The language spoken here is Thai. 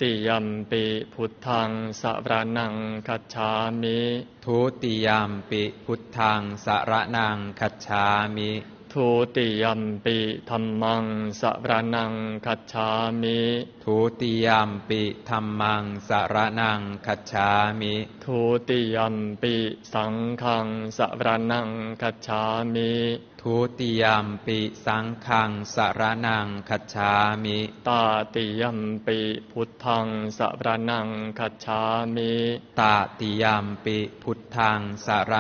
ติยัมปิพุทธังสรณังคัจฉามิทุติยัมปิพุทธังสรณังคัจฉามิทุติยัมปิธัมมังสรณังคัจฉามิทุติยัมปิธัมมังสรณังคัจฉามิทุติยัมปิสังฆังสรณังคัจฉามิทุติยัมปิสังฆังสรณังคัจฉามิตาติยัมปิพุทธังสรณังคัจฉามิตาติยัมปิพุทธังสร